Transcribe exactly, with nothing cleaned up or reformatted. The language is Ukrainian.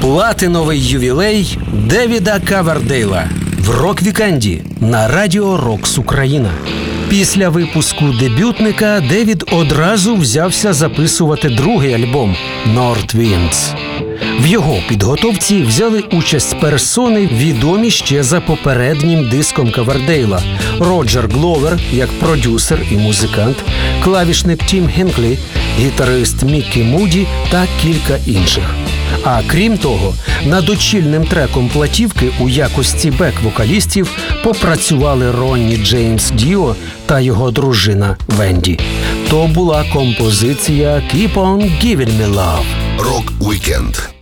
Платиновий ювілей Девіда Ковердейла в рок-вікенді на радіо «Рокс Україна». Після випуску дебютника Девід одразу взявся записувати другий альбом «North Winds». В його підготовці взяли участь персони, відомі ще за попереднім диском Ковердейла: Роджер Гловер як продюсер і музикант, клавішник Тім Хінклі, гітарист Міккі Муді та кілька інших. А крім того, над очільним треком платівки у якості бек-вокалістів попрацювали Ронні Джеймс Діо та його дружина Венді. То була композиція «Keep on Giving Me Love». Рок-вікенд.